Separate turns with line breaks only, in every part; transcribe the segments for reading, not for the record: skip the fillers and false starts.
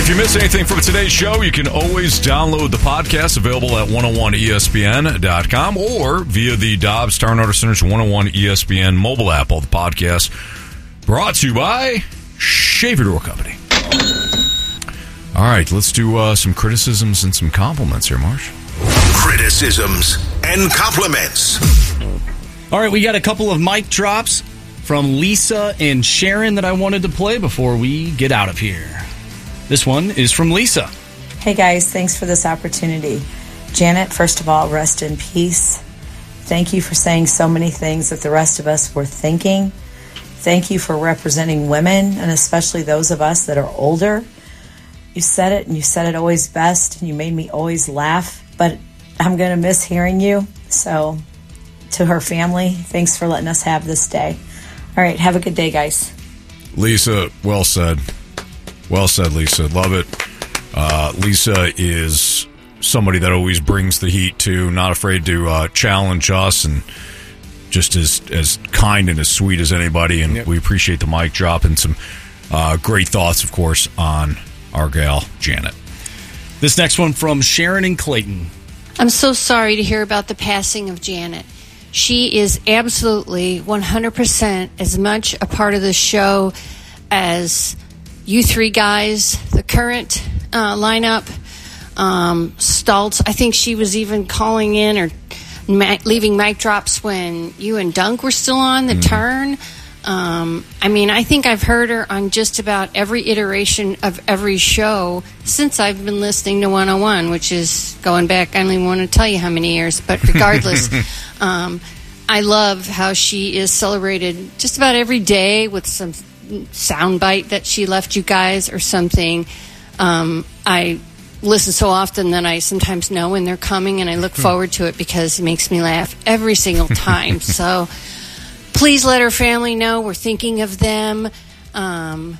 If you miss anything from today's show, you can always download the podcast, available at 101ESPN.com or via the Dobbs Star Auto Center's 101 ESPN mobile app. All the podcasts brought to you by Shaver Door Company. All right, let's do some criticisms and some compliments here, Marsh.
Criticisms and compliments.
All right, we got a couple of mic drops from Lisa and Sharon that I wanted to play before we get out of here. This one is from Lisa.
Hey guys, thanks for this opportunity. Janet, first of all, rest in peace. Thank you for saying so many things that the rest of us were thinking. Thank you for representing women, and especially those of us that are older. You said it, and you said it always best, and you made me always laugh, but I'm going to miss hearing you. So, to her family, thanks for letting us have this day. All right, have a good day, guys.
Lisa, well said. Well said, Lisa. Love it. Lisa is somebody that always brings the heat, too. Not afraid to challenge us, and just as kind and as sweet as anybody. And we appreciate the mic drop and some great thoughts, of course, on our gal, Janet.
This next one from Sharon and Clayton.
I'm so sorry to hear about the passing of Janet. She is absolutely 100% as much a part of the show as you three guys, the current lineup. Stultz, I think she was even calling in or leaving mic drops when you and Dunk were still on the turn. I mean, I think I've heard her on just about every iteration of every show since I've been listening to 101, which is going back, I don't even want to tell you how many years, but regardless, I love how she is celebrated just about every day with some soundbite that she left you guys or something. I listen so often that I sometimes know when they're coming, and I look forward to it because it makes me laugh every single time. So please let her family know we're thinking of them, and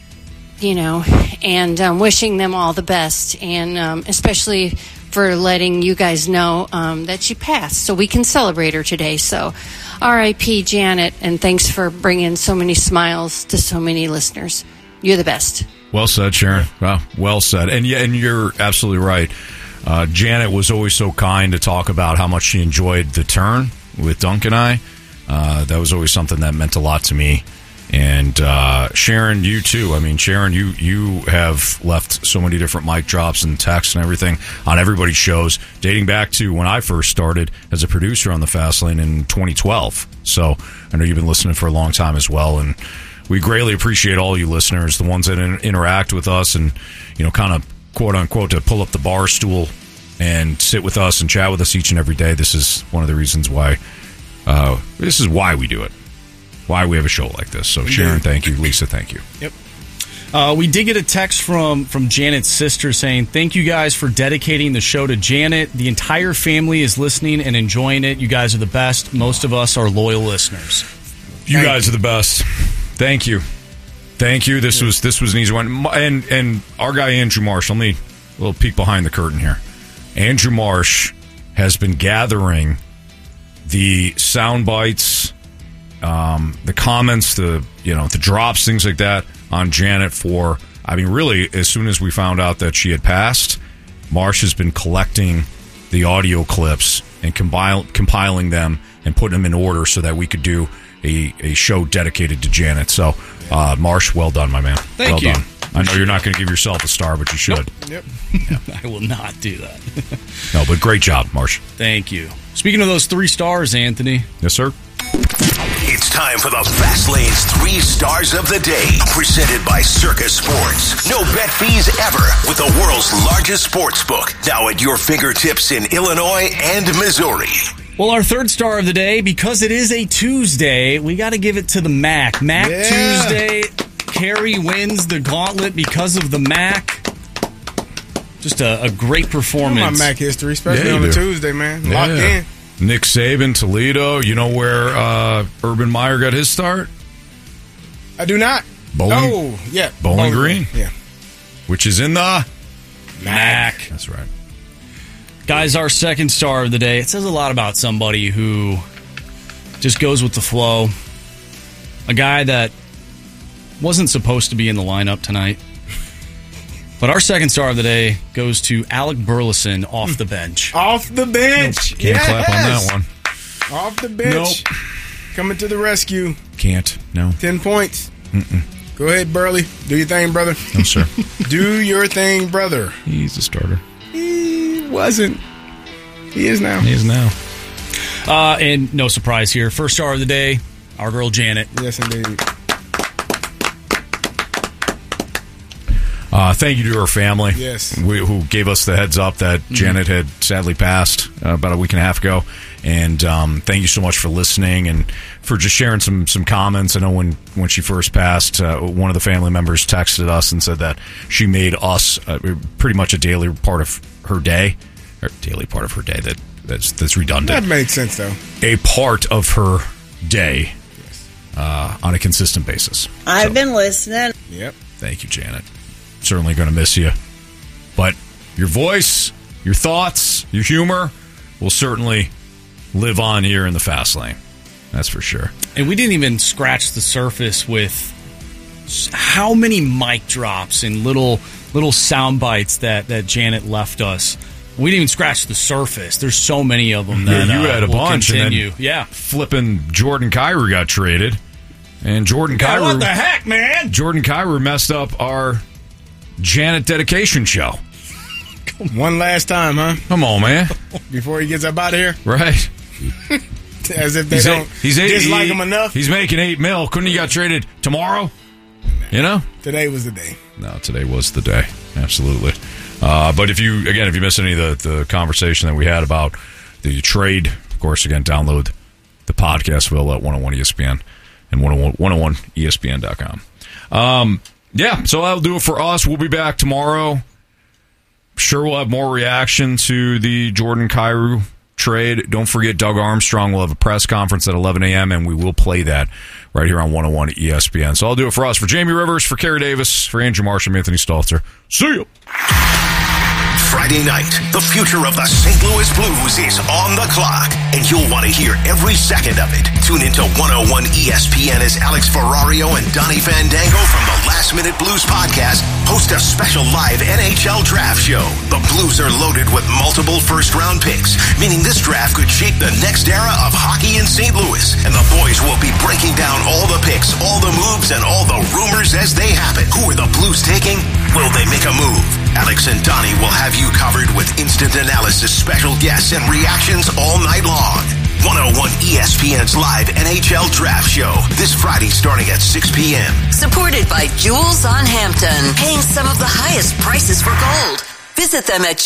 wishing them all the best, and especially for letting you guys know that she passed so we can celebrate her today. So R.I.P. Janet, and thanks for bringing so many smiles to so many listeners. You're the best.
Well said, Sharon. Well said. And you're absolutely right. Janet was always so kind to talk about how much she enjoyed the turn with Dunk and I. That was always something that meant a lot to me. And Sharon, you too. I mean, Sharon, you have left so many different mic drops and texts and everything on everybody's shows, dating back to when I first started as a producer on the Fast Lane in 2012. So I know you've been listening for a long time as well, and we greatly appreciate all you listeners, the ones that interact with us and, kind of, quote unquote, to pull up the bar stool and sit with us and chat with us each and every day. This is one of the reasons why, this is why we do it, why we have a show like this. So, Sharon, thank you. Lisa, thank you.
Yep. We did get a text from Janet's sister saying, thank you guys for dedicating the show to Janet. The entire family is listening and enjoying it. You guys are the best. Most of us are loyal listeners.
You guys are the best. Thank you. Thank you. This was an easy one. And our guy, Andrew Marsh, let me a little peek behind the curtain here. Andrew Marsh has been gathering the sound bites, the comments, the drops, things like that on Janet for, really, as soon as we found out that she had passed, Marsh has been collecting the audio clips and compiling them and putting them in order so that we could do a show dedicated to Janet. So, Marsh, well done, my man.
Thank you.
Done. I know you're not going to give yourself a star, but you should.
Yep. I will not do that.
No, but great job, Marsh.
Thank you. Speaking of those 3 stars, Anthony.
Yes, sir.
It's time for the Fast Lane's 3 Stars of the Day, presented by Circus Sports. No bet fees ever with the world's largest sports book, now at your fingertips in Illinois and Missouri.
Well, our 3rd star of the day, because it is a Tuesday, we got to give it to the Mac. Mac Tuesday. Carrie wins the gauntlet because of the Mac. Just a great performance.
My Mac history, especially on a Tuesday, man. Locked in.
Nick Saban, Toledo. You know where Urban Meyer got his start?
I do not.
Bowling Green.
Yeah.
Which is in the Mac. That's right.
Guys, our 2nd star of the day. It says a lot about somebody who just goes with the flow. A guy that wasn't supposed to be in the lineup tonight. But our second star of the day goes to Alec Burleson off the bench.
Off the bench.
Nope. Can't clap on that one.
Off the bench.
Nope.
Coming to the rescue.
Can't. No.
10 points. Go ahead, Burley. Do your thing, brother.
No, sir.
Do your thing, brother.
He's a starter.
He wasn't. He is now.
He is now.
And no surprise here. First star of the day, our girl Janet.
Yes, indeed.
Thank you to her family.
Yes.
Who gave us the heads up that Janet had sadly passed about a week and a half ago. And thank you so much for listening and for just sharing some comments. I know when she first passed, one of the family members texted us and said that she made us pretty much a daily part of her day. Or daily part of her day. That's redundant.
That makes sense, though.
A part of her day on a consistent basis.
I've been listening.
Yep.
Thank you, Janet. Certainly going to miss you. But your voice, your thoughts, your humor will certainly live on here in the fast lane. That's for sure.
And we didn't even scratch the surface with how many mic drops and little sound bites that Janet left us. We didn't even scratch the surface. There's so many of them that
you had a bunch.
Continue.
And then flipping Jordan Kyrou got traded. And Jordan Kyrou...
What the heck, man?
Jordan Kyrou messed up our Janet dedication show.
One last time, huh?
Come on, man.
Before he gets up out of here?
Right.
As if they don't dislike him enough.
He's making $8 million. Couldn't he got traded tomorrow? You know?
Today was the day.
No, today was the day. Absolutely. But if you missed any of the conversation that we had about the trade, of course, again, download the podcast, Will, at 101 ESPN and 101ESPN.com. Yeah, so that'll do it for us. We'll be back tomorrow. Sure, we'll have more reaction to the Jordan Kyrou trade. Don't forget, Doug Armstrong will have a press conference at 11 a.m., and we will play that right here on 101 ESPN. So I'll do it for us. For Jamie Rivers, for Kerry Davis, for Andrew Marsh, I'm Anthony Stalter. See you.
Friday night, the future of the St. Louis Blues is on the clock, and you'll want to hear every second of it. Tune into 101 ESPN as Alex Ferrario and Donnie Fandango from the Last Minute Blues podcast host a special live NHL draft show. The Blues are loaded with multiple first-round picks, meaning this draft could shape the next era of hockey in St. Louis. And the boys will be breaking down all the picks, all the moves, and all the rumors as they happen. Who are the Blues taking? Will they make a move? Alex and Donnie will have you covered with instant analysis, special guests, and reactions all night long. 101 ESPN's live NHL draft show this Friday starting at 6 p.m.
Supported by Jewels on Hampton, paying some of the highest prices for gold. Visit them at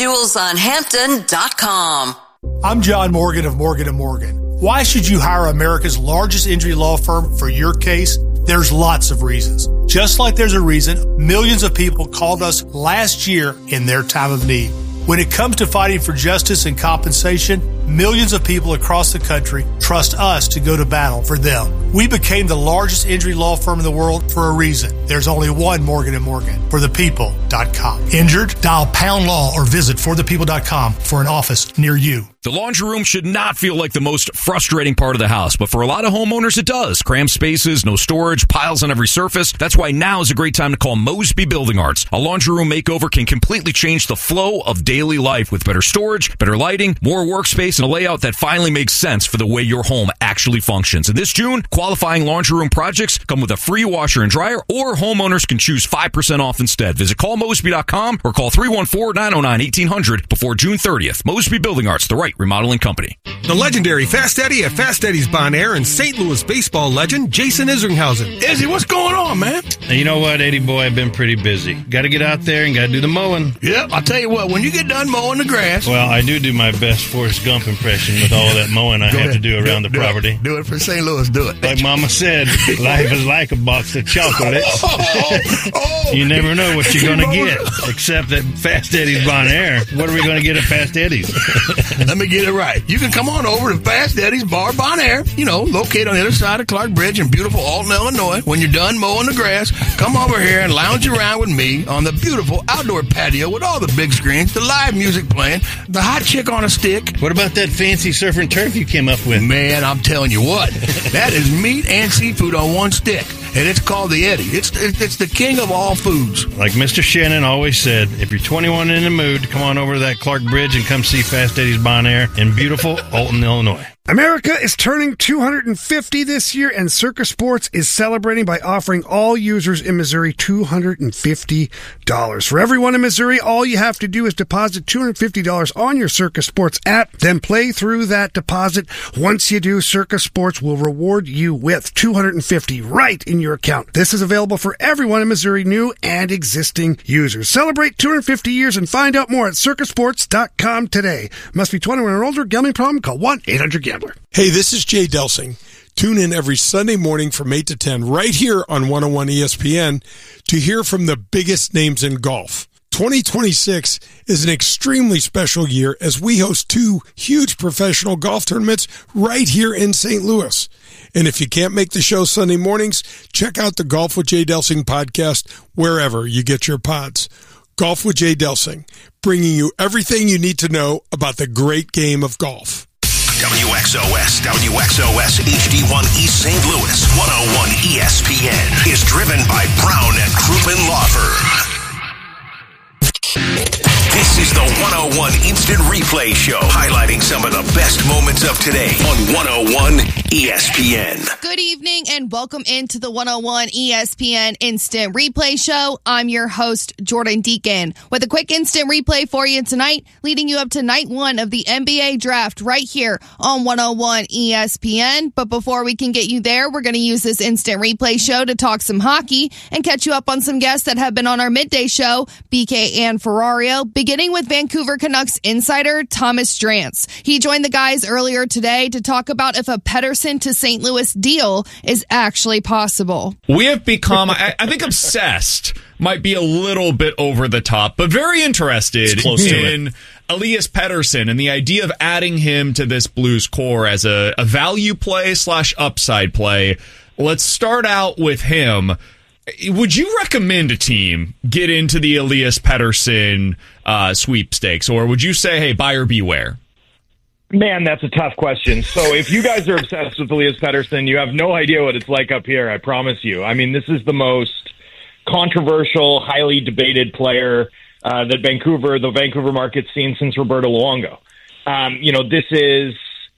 jewelsonhampton.com.
I'm John Morgan of Morgan & Morgan. Why should you hire America's largest injury law firm for your case? There's lots of reasons. Just like there's a reason millions of people called us last year in their time of need. When it comes to fighting for justice and compensation, millions of people across the country trust us to go to battle for them. We became the largest injury law firm in the world for a reason. There's only one Morgan & Morgan, forthepeople.com. Injured? Dial pound law or visit forthepeople.com for an office near you.
The laundry room should not feel like the most frustrating part of the house, but for a lot of homeowners it does. Cramped spaces, no storage, piles on every surface. That's why now is a great time to call Mosby Building Arts. A laundry room makeover can completely change the flow of daily life with better storage, better lighting, more workspace, and a layout that finally makes sense for the way your home actually functions. And this June, qualifying laundry room projects come with a free washer and dryer, or homeowners can choose 5% off instead. Visit callmosby.com or call 314-909-1800 before June 30th. Mosby Building Arts, the right remodeling company.
The legendary Fast Eddie at Fast Eddie's Bon Air and St. Louis baseball legend Jason Isringhausen.
Izzy, what's going on, man?
You know what, Eddie boy, I've been pretty busy. Got to get out there and got to do the mowing.
Yep, I'll tell you what, when you get done mowing the grass...
Well, I do my best Forrest Gump impression with all that mowing I have to do around the property.
Do it for St. Louis, do it.
Like Mama said, life is like a box of chocolates. You never know what you're going to get, except at Fast Eddie's Bon Air. What are we going to get at Fast Eddie's?
Let me get it right. You can come on over to Fast Eddie's Bar Bon Air, located on the other side of Clark Bridge in beautiful Alton, Illinois. When you're done mowing the grass, come over here and lounge around with me on the beautiful outdoor patio with all the big screens, the live music playing, the hot chick on a stick.
What about that fancy surf and turf you came up with?
Man, I'm telling you what, that is meat and seafood on one stick. and it's called the Eddie. It's the king of all foods.
Like Mr. Shannon always said, if you're 21 in the mood, come on over to that Clark Bridge and come see Fast Eddie's Bon Air in beautiful Alton, Illinois.
America is turning 250 this year, and Circus Sports is celebrating by offering all users in Missouri $250. For everyone in Missouri, all you have to do is deposit $250 on your Circus Sports app, then play through that deposit. Once you do, Circus Sports will reward you with $250 right in your account. This is available for everyone in Missouri, new and existing users. Celebrate 250 years and find out more at circusports.com today. Must be 21 or older. Gambling problem? Call 1-800-GAMBLER.
Hey, this is Jay Delsing. Tune in every Sunday morning from 8 to 10 right here on 101 ESPN to hear from the biggest names in golf. 2026 is an extremely special year as we host 2 huge professional golf tournaments right here in St. Louis. And if you can't make the show Sunday mornings, check out the Golf with Jay Delsing podcast wherever you get your pods. Golf with Jay Delsing, bringing you everything you need to know about the great game of golf.
WXOS HD1 East St. Louis 101 ESPN is driven by Brown and Crouppen Law Firm. This is the 101 Instant Replay Show, highlighting some of the best moments of today on 101 ESPN.
Good evening and welcome into the 101 ESPN Instant Replay Show. I'm your host, Jordan Deacon, with a quick instant replay for you tonight, leading you up to night 1 of the NBA draft right here on 101 ESPN. But before we can get you there, we're going to use this instant replay show to talk some hockey and catch you up on some guests that have been on our midday show, BK and Ferrario, beginning with Vancouver Canucks insider Thomas Drance. He joined the guys earlier today to talk about if a Pettersson to St. Louis deal is actually possible.
We have become, I think obsessed might be a little bit over the top, but very interested in Elias Pettersson and the idea of adding him to this Blues core as a value play / upside play. Let's start out with him. Would you recommend a team get into the Elias Pettersson sweepstakes, or would you say, hey, buyer beware?
Man, that's a tough question. So if you guys are obsessed with Elias Pettersson, you have no idea what it's like up here, I promise you. I mean, this is the most controversial, highly debated player that the Vancouver market's seen since Roberto Luongo. This is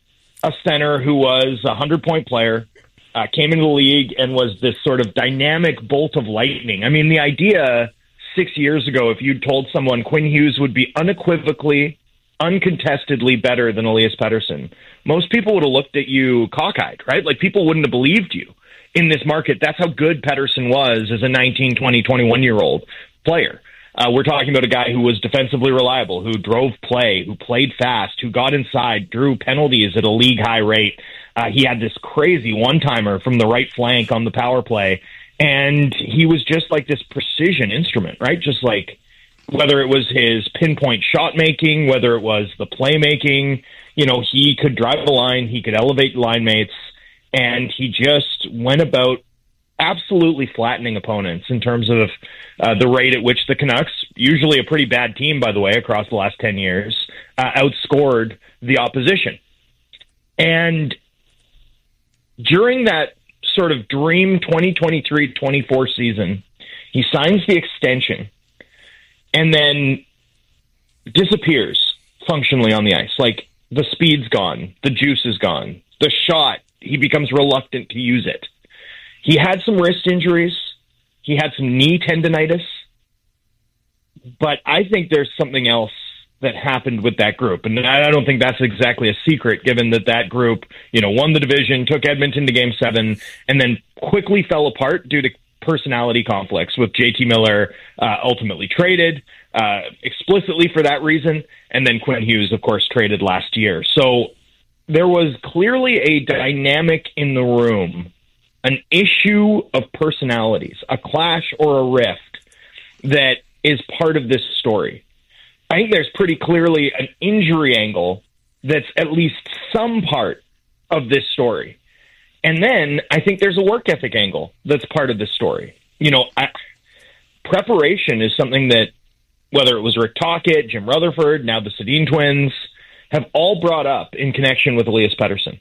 a center who was a 100-point player, came into the league and was this sort of dynamic bolt of lightning. I mean, the idea 6 years ago, if you'd told someone Quinn Hughes would be unequivocally, uncontestedly better than Elias Pettersson, most people would have looked at you cockeyed, right? Like, people wouldn't have believed you in this market. That's how good Pettersson was as a 19, 20, 21-year-old player. We're talking about a guy who was defensively reliable, who drove play, who played fast, who got inside, drew penalties at a league-high rate. He had this crazy one-timer from the right flank on the power play, and he was just like this precision instrument, right? Just like whether it was his pinpoint shot making, whether it was the playmaking, he could drive the line, he could elevate line mates, and he just went about absolutely flattening opponents in terms of the rate at which the Canucks, usually a pretty bad team, by the way, across the last 10 years, outscored the opposition. And during that sort of dream 2023-24 season, he signs the extension and then disappears functionally on the ice. Like, the speed's gone, the juice is gone, the shot, he becomes reluctant to use it. He had some wrist injuries, he had some knee tendonitis, but I think there's something else that happened with that group. And I don't think that's exactly a secret, given that group, won the division, took Edmonton to Game 7, and then quickly fell apart due to personality conflicts with JT Miller, ultimately traded explicitly for that reason, and then Quinn Hughes, of course, traded last year. So there was clearly a dynamic in the room, an issue of personalities, a clash or a rift that is part of this story. I think there's pretty clearly an injury angle that's at least some part of this story. And then I think there's a work ethic angle that's part of this story. Preparation is something that, whether it was Rick Tocchet, Jim Rutherford, now the Sedin twins, have all brought up in connection with Elias Pettersson.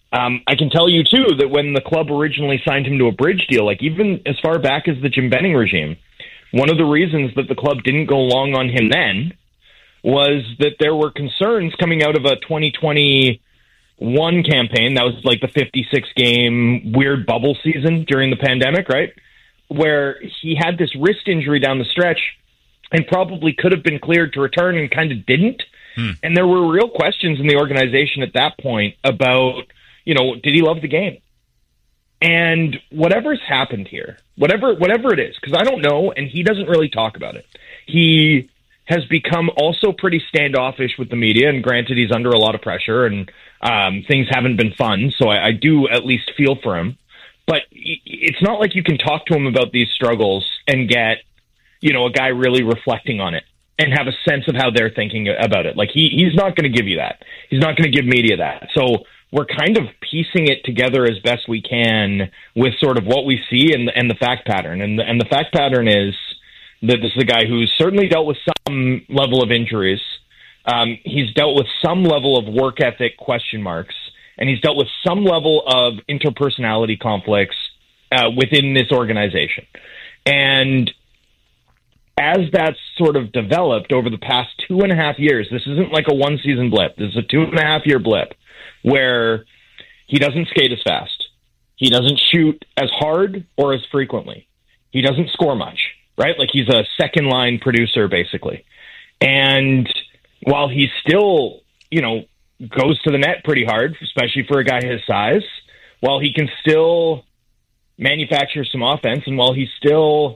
I can tell you, too, that when the club originally signed him to a bridge deal, like even as far back as the Jim Benning regime, one of the reasons that the club didn't go long on him then was that there were concerns coming out of a 2021 campaign. That was like the 56-game weird bubble season during the pandemic, right? Where he had this wrist injury down the stretch and probably could have been cleared to return and kind of didn't. And there were real questions in the organization at that point about, did he love the game? And whatever's happened here, whatever it is, because I don't know, and he doesn't really talk about it. He has become also pretty standoffish with the media, and granted, he's under a lot of pressure, and things haven't been fun, so I do at least feel for him. But it's not like you can talk to him about these struggles and get, a guy really reflecting on it and have a sense of how they're thinking about it. Like, he's not going to give you that. He's not going to give media that. So we're kind of piecing it together as best we can with sort of what we see and the fact pattern. And the fact pattern is that this is a guy who's certainly dealt with some level of injuries. He's dealt with some level of work ethic question marks, and he's dealt with some level of interpersonality conflicts within this organization. And as that's sort of developed over the past 2.5 years, this isn't like a one-season blip. This is a 2.5-year blip where he doesn't skate as fast. He doesn't shoot as hard or as frequently. He doesn't score much, right? Like, he's a second-line producer, basically. And while he still, goes to the net pretty hard, especially for a guy his size, while he can still manufacture some offense, and while he still,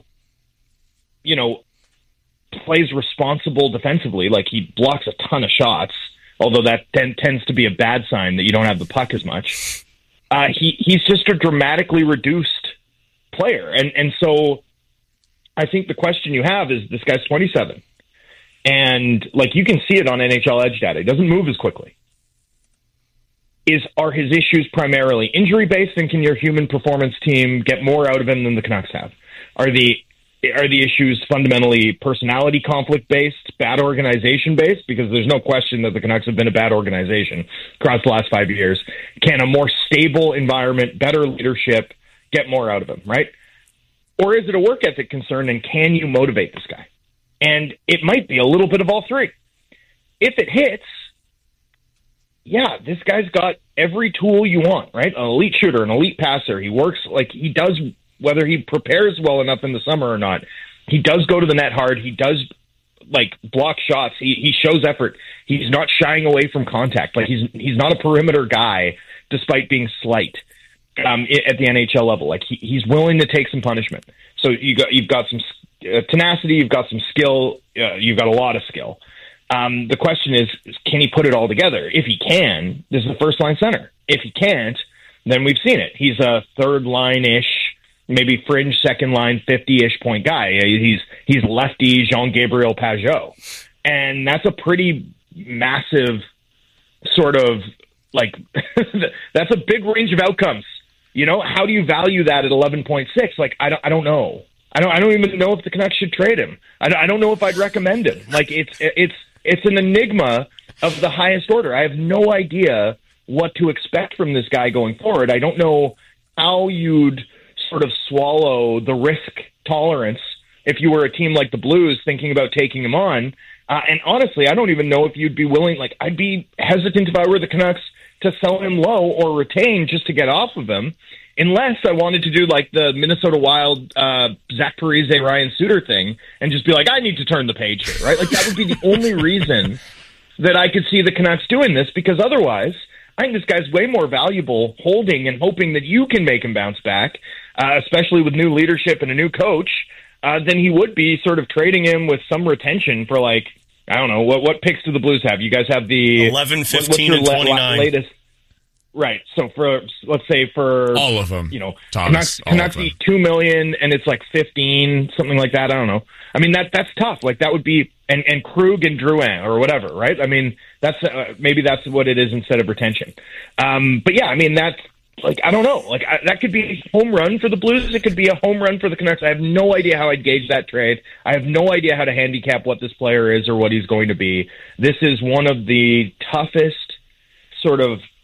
plays responsible defensively, like he blocks a ton of shots, although that tends to be a bad sign that you don't have the puck as much. He's just a dramatically reduced player. And so I think the question you have is, this guy's 27. And like, you can see it on NHL Edge data. He doesn't move as quickly. Are his issues primarily injury based, and can your human performance team get more out of him than the Canucks have? Are the issues fundamentally personality conflict based, bad organization based? Because there's no question that the Canucks have been a bad organization across the last 5 years. Can a more stable environment, better leadership get more out of him, right? Or is it a work ethic concern, and can you motivate this guy? And it might be a little bit of all three. If it hits, yeah, this guy's got every tool you want, right? An elite shooter, an elite passer. He works like he does, whether he prepares well enough in the summer or not. He does go to the net hard. He does block shots. He shows effort. He's not shying away from contact. Like, he's not a perimeter guy, despite being slight at the NHL level. Like, he's willing to take some punishment. So you've got some tenacity. You've got some skill. You've got a lot of skill. The question is, can he put it all together? If he can, this is a first-line center. If he can't, then we've seen it. He's a third-line-ish, maybe fringe second-line, 50-ish point guy. He's lefty Jean-Gabriel Pageau. And that's a pretty massive sort of, that's a big range of outcomes. How do you value that at 11.6? Like, I don't know. I don't even know if the Canucks should trade him. I don't know if I'd recommend him. Like, it's an enigma of the highest order. I have no idea what to expect from this guy going forward. I don't know how you'd sort of swallow the risk tolerance if you were a team like the Blues thinking about taking him on. And honestly, I don't even know if you'd be willing. Like, I'd be hesitant if I were the Canucks to sell him low or retain just to get off of him, unless I wanted to do like the Minnesota Wild, Zach Parise, Ryan Suter thing and just be like, I need to turn the page here, right? Like, that would be the only reason that I could see the Canucks doing this, because otherwise I think this guy's way more valuable holding and hoping that you can make him bounce back, especially with new leadership and a new coach, than he would be sort of trading him with some retention for, like, I don't know, what picks do the Blues have? You guys have the
11, 15, and 29.
Latest. Right. So let's say for
all of them,
Canucks eat $2 million and it's like 15, something like that. I don't know. I mean, that's tough. Like, that would be, and Krug and Drouin or whatever, right? I mean, that's maybe that's what it is instead of retention. But yeah, I mean, that's like, I don't know. Like, that could be a home run for the Blues. It could be a home run for the Canucks. I have no idea how I'd gauge that trade. I have no idea how to handicap what this player is or what he's going to be. This is one of the toughest sort of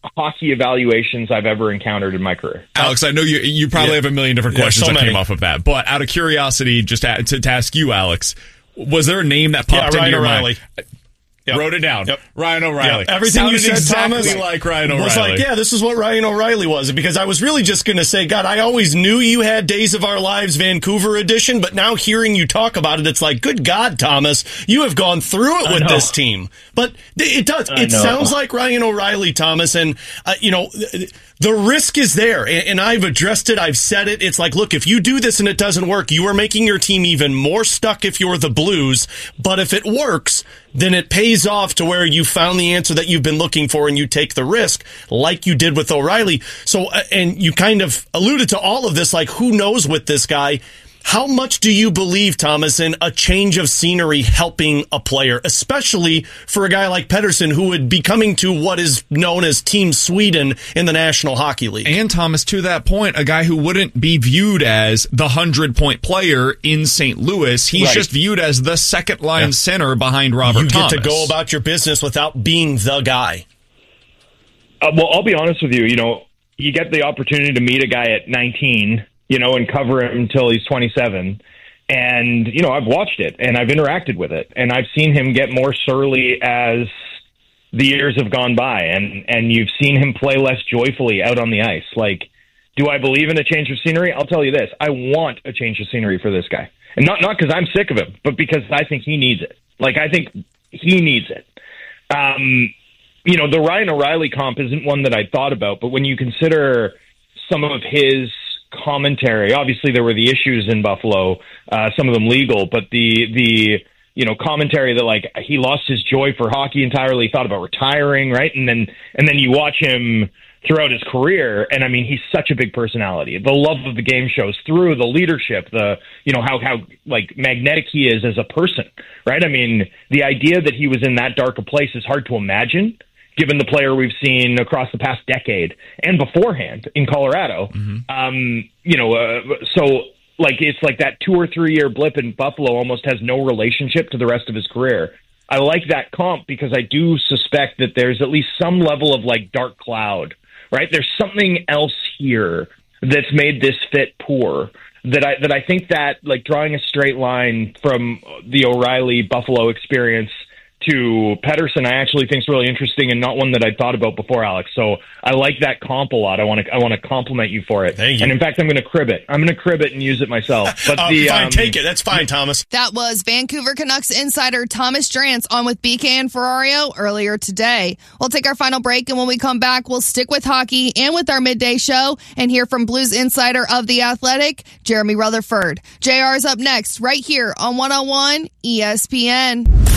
hockey evaluations I've ever encountered in my career.
Alex, I know you probably have a million different questions that came off of that, but out of curiosity, just to ask you, Alex, was there a name that popped into your mind?
Yep.
Wrote it down.
Yep.
Ryan O'Reilly.
Yep. Everything you said,
exactly
Thomas,
like Ryan O'Reilly.
was like, yeah, this is what Ryan O'Reilly was. Because I was really just going to say, God, I always knew you had Days of Our Lives Vancouver edition, but now hearing you talk about it, it's like, good God, Thomas, you have gone through it with this team. But it does. It sounds like Ryan O'Reilly, Thomas, and the risk is there, and I've addressed it. I've said it. It's like, look, if you do this and it doesn't work, you are making your team even more stuck if you're the Blues. But if it works, then it pays off to where you found the answer that you've been looking for and you take the risk like you did with O'Reilly. So, and you kind of alluded to all of this, like who knows with this guy. How much do you believe, Thomas, in a change of scenery helping a player, especially for a guy like Pettersson, who would be coming to what is known as Team Sweden in the National Hockey League?
And, Thomas, to that point, a guy who wouldn't be viewed as the 100-point player in St. Louis. He's just viewed as the second-line center behind Robert Thomas.
You get to go about your business without being the guy.
Well, I'll be honest with you. You get the opportunity to meet a guy at 19, and cover him until he's 27. And, I've watched it and I've interacted with it, and I've seen him get more surly as the years have gone by, and you've seen him play less joyfully out on the ice. Like, do I believe in a change of scenery? I'll tell you this. I want a change of scenery for this guy. And not because I'm sick of him, but because I think he needs it. Like, I think he needs it. The Ryan O'Reilly comp isn't one that I thought about, but when you consider some of his commentary, obviously there were the issues in Buffalo, some of them legal, but the commentary that like he lost his joy for hockey entirely, thought about retiring, right? And then you watch him throughout his career, and I mean, he's such a big personality. The love of the game shows through, the leadership, how like magnetic he is as a person, right? I mean, the idea that he was in that dark a place is hard to imagine, given the player we've seen across the past decade and beforehand in Colorado. So like it's like that 2 or 3 year blip in Buffalo almost has no relationship to the rest of his career. I like that comp because I do suspect that there's at least some level of like dark cloud, right? There's something else here that's made this fit poor. That I think that like drawing a straight line from the O'Reilly Buffalo experience to Pettersson, I actually think is really interesting and not one that I'd thought about before, Alex. So I like that comp a lot. I want to compliment you for it.
Thank you.
And in fact, I'm going to crib it. And use it myself. But
fine, take it. That's fine, Thomas.
That was Vancouver Canucks insider Thomas Drance on with BK and Ferrario earlier today. We'll take our final break, and when we come back, we'll stick with hockey and with our midday show and hear from Blues insider of The Athletic, Jeremy Rutherford. JR is up next right here on 101 ESPN.